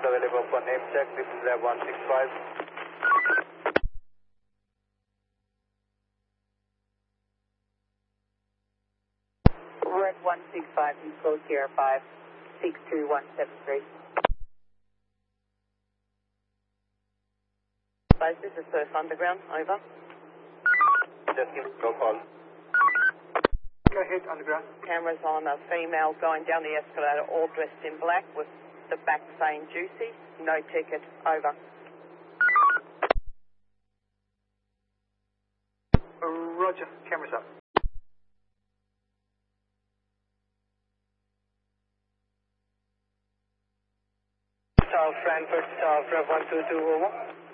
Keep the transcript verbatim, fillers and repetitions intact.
available for name check. This is Lab one six five. Red one six five, East Sierra five, six two one seven three. Base, this is Perth Underground, over. Just give go call. Go ahead, Underground. Cameras on a female going down the escalator, all dressed in black with the back saying juicy, no ticket, over. Roger, cameras up. South Frankfurt, South Rev one two two, over.